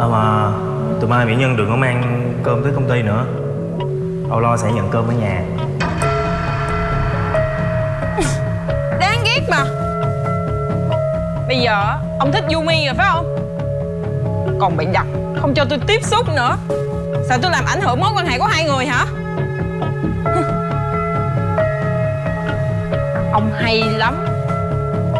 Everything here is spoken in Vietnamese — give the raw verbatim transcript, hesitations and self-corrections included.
À mà tụi mai mỹ nhân đừng có mang cơm tới công ty nữa. Âu Lo sẽ nhận cơm ở nhà. Đáng ghét mà. Bây giờ ông thích Yumi rồi phải không? Còn bị đặt không cho tôi tiếp xúc nữa. Sợ tôi làm ảnh hưởng mối quan hệ của hai người hả? Ông hay lắm.